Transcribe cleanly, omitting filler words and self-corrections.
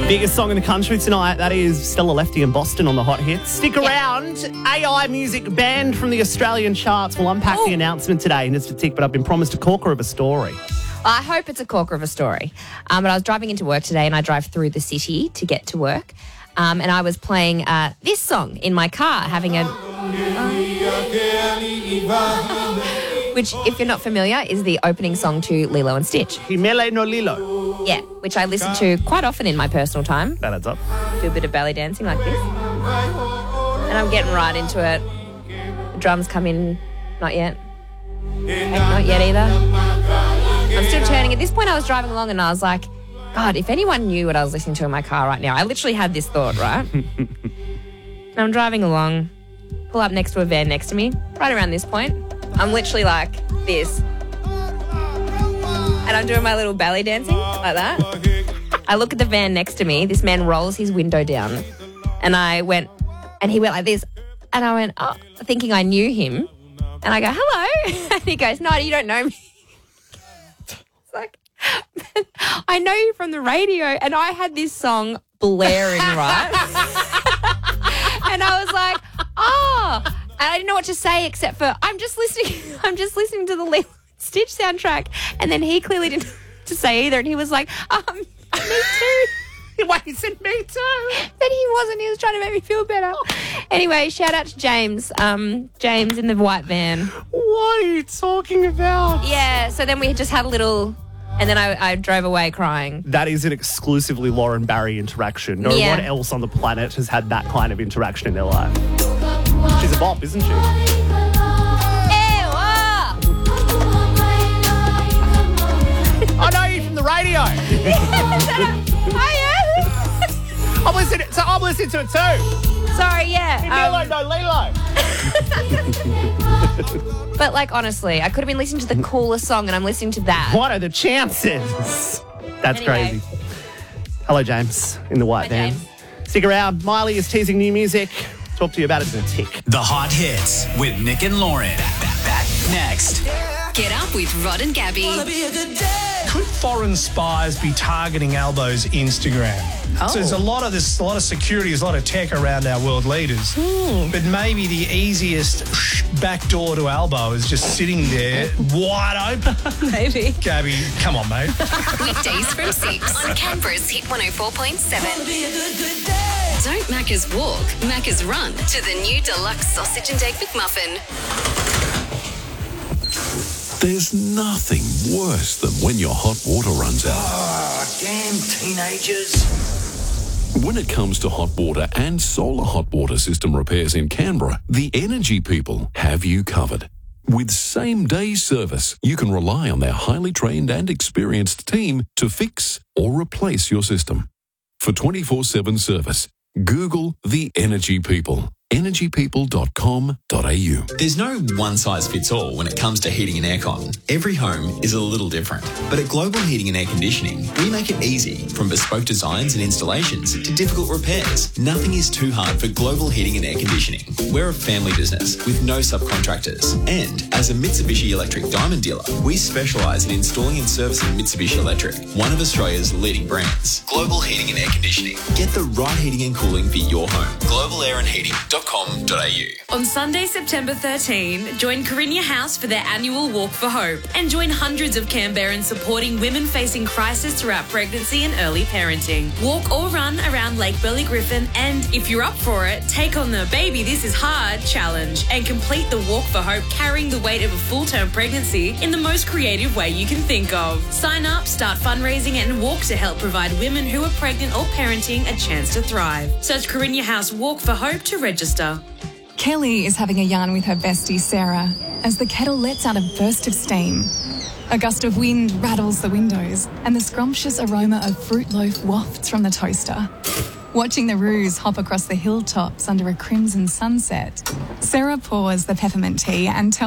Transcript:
Biggest song in the country tonight, that is Stella Lefty in Boston on the Hot Hits. Stick around. AI music banned from the Australian charts. We'll unpack the announcement today in just a tick, but I've been promised a corker of a story. I hope it's a corker of a story. But I was driving into work today and I drive through the city to get to work. And I was playing this song in my car, having a... which, if you're not familiar, is the opening song to Lilo and Stitch. Himele no Lilo. Yeah, which I listen to quite often in my personal time. That adds up. Do a bit of belly dancing like this. And I'm getting right into it. The drums come in. Not yet. Not yet either. I'm still turning. At this point, I was driving along and I was like, God, if anyone knew what I was listening to in my car right now. I literally had this thought, right? And I'm driving along, pull up next to a van next to me, right around this point. I'm literally like this. And I'm doing my little belly dancing like that. I look at the van next to me. This man rolls his window down. And I went, and he went like this. And I went, oh, thinking I knew him. And I go, hello. And he goes, no, you don't know me. It's like, I know you from the radio. And I had this song blaring, right? And I was like, oh. And I didn't know what to say except for, I'm just listening to the Lilo and Stitch soundtrack. And then he clearly didn't know what to say either. And he was like, me too. Wait, he said me too. But he wasn't. He was trying to make me feel better. Anyway, shout out to James. James in the white van. What are you talking about? Yeah, so then we just had a little... And then I drove away crying. That is an exclusively Lauren Barry interaction. No one else on the planet has had that kind of interaction in their life. She's a bop, isn't she? I know you from the radio. I'm listening to it too. Sorry, yeah. No Lilo. But like honestly, I could have been listening to the coolest song and I'm listening to that. What are the chances? That's Anyway. crazy. Hello, James, in the white van. James. Stick around. Miley is teasing new music. Talk to you about it in a tick. The Hot Hits with Nick and Lauren. Back next. Get up with Rod and Gabby. Could foreign spies be targeting Albo's Instagram? So there's a lot of security, there's a lot of tech around our world leaders. But maybe the easiest back door to Albo is just sitting there wide open. Maybe. Gabby, come on, mate. Weekdays from 6 on Canberra's Hit 104.7. Don't Macca's walk, Macca's run to the new deluxe sausage and egg McMuffin. There's nothing worse than when your hot water runs out. Oh, damn teenagers. When it comes to hot water and solar hot water system repairs in Canberra, the Energy People have you covered. With same-day service, you can rely on their highly trained and experienced team to fix or replace your system. For 24/7 service, Google the Energy People. energypeople.com.au. There's no one-size-fits-all when it comes to heating and aircon. Every home is a little different. But at Global Heating and Air Conditioning, we make it easy, from bespoke designs and installations to difficult repairs. Nothing is too hard for Global Heating and Air Conditioning. We're a family business with no subcontractors. And as a Mitsubishi Electric Diamond dealer, we specialise in installing and servicing Mitsubishi Electric, one of Australia's leading brands. Global Heating and Air Conditioning. Get the right heating and cooling for your home. globalairandheating.com. On Sunday, September 13, join Carinya House for their annual Walk for Hope and join hundreds of Canberrans supporting women facing crisis throughout pregnancy and early parenting. Walk or run around Lake Burley Griffin and, if you're up for it, take on the Baby This Is Hard challenge and complete the Walk for Hope carrying the weight of a full-term pregnancy in the most creative way you can think of. Sign up, start fundraising and walk to help provide women who are pregnant or parenting a chance to thrive. Search Carinya House Walk for Hope to register. Kelly is having a yarn with her bestie Sarah as the kettle lets out a burst of steam. A gust of wind rattles the windows and the scrumptious aroma of fruit loaf wafts from the toaster. Watching the roos hop across the hilltops under a crimson sunset, Sarah pours the peppermint tea and tells